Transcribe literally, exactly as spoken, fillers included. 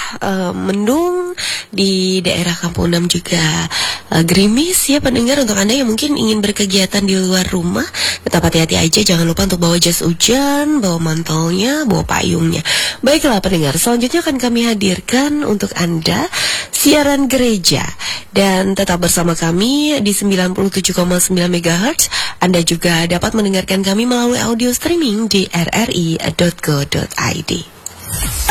uh, mendung, di daerah Kampung enam juga uh, gerimis ya pendengar. Untuk Anda yang mungkin ingin berkegiatan di luar rumah, tetap hati-hati aja, jangan lupa untuk bawa jas hujan, bawa mantelnya, bawa payungnya. Baiklah pendengar, selanjutnya akan kami hadirkan untuk Anda siaran gereja, dan tetap bersama kami di sembilan puluh tujuh koma sembilan megahertz. Anda juga dapat mendengarkan kami melalui audio streaming di r r i dot co dot i d.